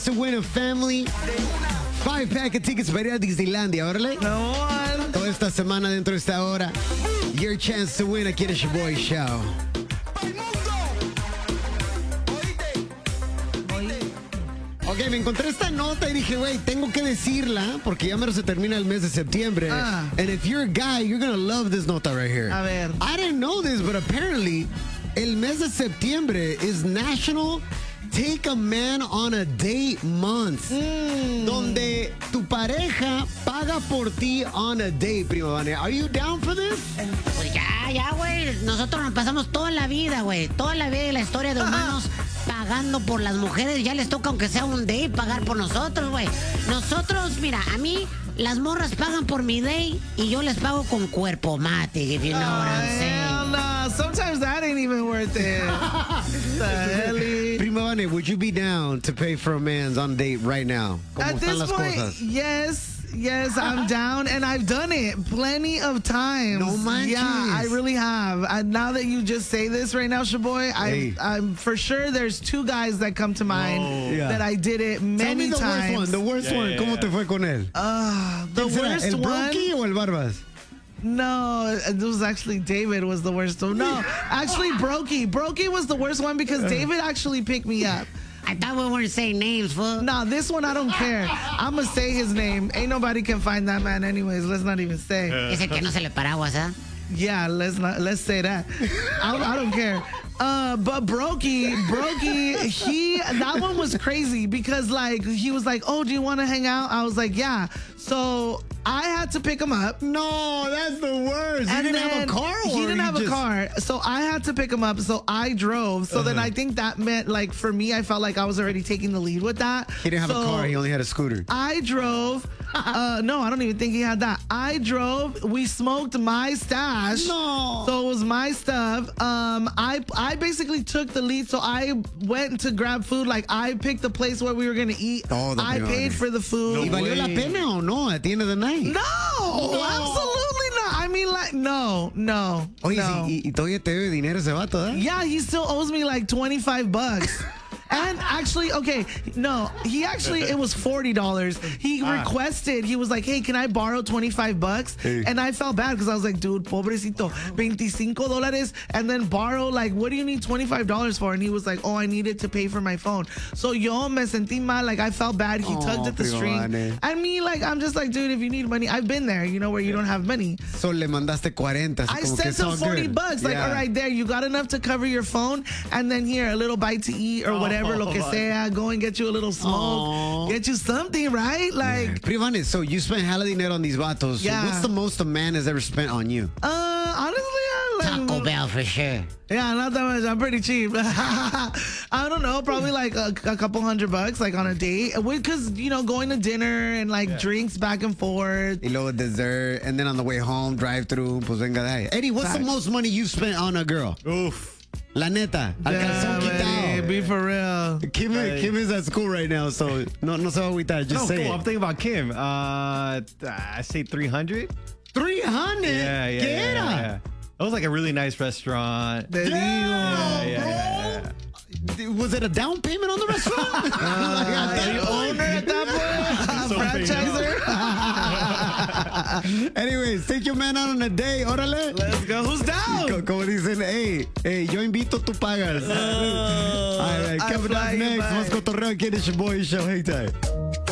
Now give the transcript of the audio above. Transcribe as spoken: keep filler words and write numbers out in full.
To win a family five pack of tickets para ir a Disneylandia, órale. No one. Toda esta semana dentro de esta hora, your chance to win aquí en el Shaboy Show. Ok, me encontré esta nota y dije, güey, tengo que decirla porque ya menos se termina el mes de septiembre. Ah. And if you're a guy, you're gonna love this nota right here. A ver. I didn't know this, but apparently el mes de septiembre is National Take a Man on a Date Month, Mm. donde tu pareja paga por ti on a date, prima Vane. Are you down for this? Pues ya, ya, güey. Nosotros nos pasamos toda la vida, güey. Toda la vida y la historia de humanos pagando por las mujeres. Ya les toca, aunque sea un date, pagar por nosotros, güey. Nosotros, mira, a mí las morras pagan por mi date y yo les pago con cuerpo mate, if you know what I'm saying. Hell no. Sometimes that ain't even worth it. The hell? Prima Vane, would you be down to pay for a man's on a date right now? ¿Cómo At están this las point, cosas? yes. Yes, I'm down, and I've done it plenty of times. No manches. Yeah, I really have. And now that you just say this right now, Shaboy, Hey. I, I'm for sure there's two guys that come to mind Oh. Yeah. that I did it Tell me many the times. worst one, the worst Yeah, one. yeah, ¿Cómo yeah. te fue con él? Uh, the ¿Quién será? worst ¿El one. Brokey o el Barbas? No, it was actually David was the worst one. No, actually Brokey. Brokey was the worst one because David actually picked me up. I thought we weren't saying names, fool. Nah, this one I don't care. I'm gonna say his name. Ain't nobody can find that man anyways. Let's not even say. Es el que no se le paraguas, ¿ah? Yeah, let's not let's say that. I, I don't care. Uh, but Brokey, Brokey, he that one was crazy because like he was like, "Oh, do you want to hang out?" I was like, "Yeah." So I had to pick him up. No, that's the worst. You And didn't have then a car? He or didn't you have just- a car. So I had to pick him up. So I drove. So then Uh-huh. I think that meant like for me, I felt like I was already taking the lead with that. He didn't have So a car. He only had a scooter. I drove. Uh, no, I don't even think he had that. I drove. We smoked my stash. No. So it was my stuff. Um, I I basically took the lead. So I went to grab food. Like I picked the place where we were gonna eat. Oh, the I peor. paid for the food. ¿Y valió la Güey. pena o no at the end of the night? No, absolutely not. I mean, like, no, no, Oye, no. ¿y, y todavía te debe dinero ese vato, eh? Yeah, he still owes me like twenty-five bucks. And actually, okay, no, he actually, it was forty dollars. He requested, he was like, hey, can I borrow twenty-five bucks? Hey. And I felt bad because I was like, dude, pobrecito, veinticinco dólares, and then borrow, like, what do you need twenty-five dollars for? And he was like, oh, I need it to pay for my phone. So yo me sentí mal, like, I felt bad. He Aw, tugged at the primo string. Vane. And me, like, I'm just like, dude, if you need money, I've been there, you know, where you don't have money. So le mandaste cuarenta. así I como que sent it's him all forty good. bucks. Like, Yeah. all right, there, you got enough to cover your phone, and then here, a little bite to eat or whatever, lo que Oh. sea. Go and get you a little smoke, Aw. get you something, right? Like, Privane, so you spent hella dinero on these vatos. So Yeah. what's the most a man has ever spent on you? uh, honestly, I like, Taco Bell for sure. yeah, not that much. I'm pretty cheap. I don't know, probably like a, a couple hundred bucks, like on a date, because you know, going to dinner and like drinks back and forth. Y luego dessert, and then on the way home, drive through, pues venga de ahí. Eddie, what's the Facts. most money you spent on a girl? Oof. La neta, al calzón Damn, Eddie, quitado. be for real. Kim, Kim is at school right now, so no, no se va a agüitar. Just No, say cool. I'm it. thinking about Kim. Uh, I say three hundred. three hundred? Yeah, yeah, ¿Qué yeah, era? yeah. It was like a really nice restaurant. Te digo. Yeah, yeah, yeah, yeah. Was it a down payment on the restaurant? Like, I The thought- owner at that point, So franchiser. Anyways, take your man out on a day. Órale. Let's go. Who's down? Co- Como dicen, hey, hey, yo invito, tú pagas. All right, I coming fly up you next, back. más cotorreo aquí en el Shaboy Show. Hang tight.